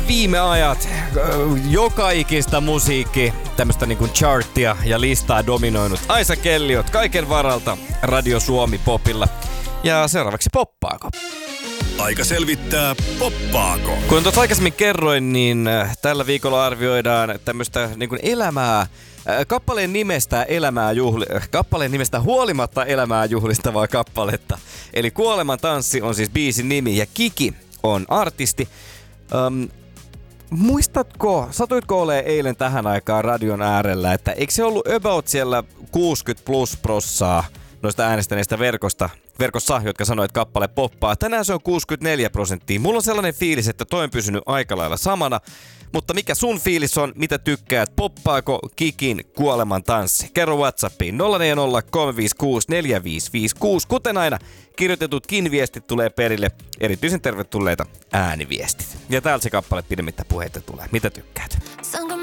viime ajat joka ikistä musiikki, tämmöstä niinku charttia ja listaa dominoinut Aisa Kelliot kaiken varalta Radio Suomi Popilla. Ja seuraavaksi poppaako? Aika selvittää, poppaako. Kuten tuossa aikaisemmin kerroin, niin tällä viikolla arvioidaan tämmöstä niinku elämää, kappaleen nimestä huolimatta elämää juhlistavaa kappaletta. Eli Kuoleman tanssi on siis biisin nimi ja Kiki on artisti. Satuitko olemaan eilen tähän aikaan radion äärellä, että eikö se ollut about siellä 60+% noista äänestäneistä verkossa, jotka sanoi, että kappale poppaa. Tänään se on 64%. Mulla on sellainen fiilis, että toi on pysynyt aika lailla samana. Mutta mikä sun fiilis on? Mitä tykkäät? Poppaako Kikin Kuoleman tanssi? Kerro WhatsAppiin 040 356 4556. Kuten aina, kirjoitetutkin viestit tulee perille. Erityisen tervetulleita ääniviestit. Ja täältä se kappale pidemmittä puheita tulee. Mitä tykkäät?